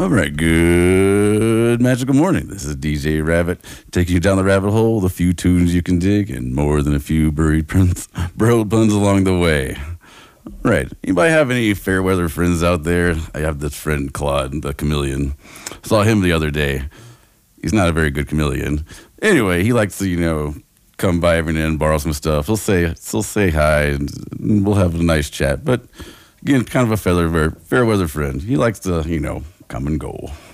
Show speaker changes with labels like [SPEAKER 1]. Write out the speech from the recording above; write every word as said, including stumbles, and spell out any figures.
[SPEAKER 1] All right, good magical morning. This is D J Rabbit taking you down the rabbit hole, the few tunes you can dig, and more than a few buried puns, burrowed puns along the way. All right, anybody have any fair weather friends out there? I have this friend, Claude, the chameleon. Saw him the other day. He's not a very good chameleon. Anyway, he likes to, you know, come by every now and then, borrow some stuff. He'll say, he'll say hi, and we'll have a nice chat. But again, kind of a fair, fair weather friend. He likes to, you know, come and go.